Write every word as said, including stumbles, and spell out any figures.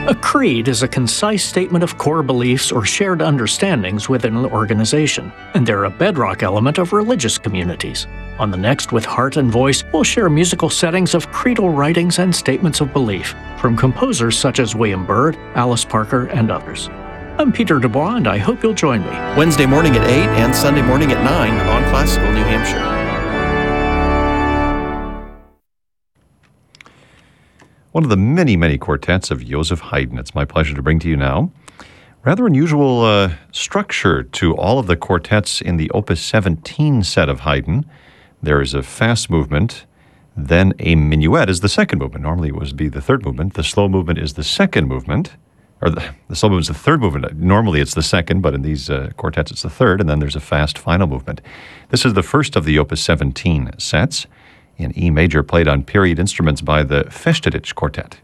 A creed is a concise statement of core beliefs or shared understandings within an organization, and they're a bedrock element of religious communities. On the Next with Heart and Voice, we'll share musical settings of creedal writings and statements of belief from composers such as William Byrd, Alice Parker, and others. I'm Peter Dubois, and I hope you'll join me. Wednesday morning at eight and Sunday morning at nine on Classical New Hampshire. One of the many, many quartets of Joseph Haydn. It's my pleasure to bring to you now. Rather unusual uh, structure to all of the quartets in the Opus seventeen set of Haydn. There is a fast movement, then a minuet is the second movement. Normally it would be the third movement. The slow movement is the second movement, or the, the slow movement is the third movement. Normally it's the second, but in these uh, quartets it's the third, and then there's a fast final movement. This is the first of the Opus seventeen sets, in E major, played on period instruments by the Festeditch Quartet.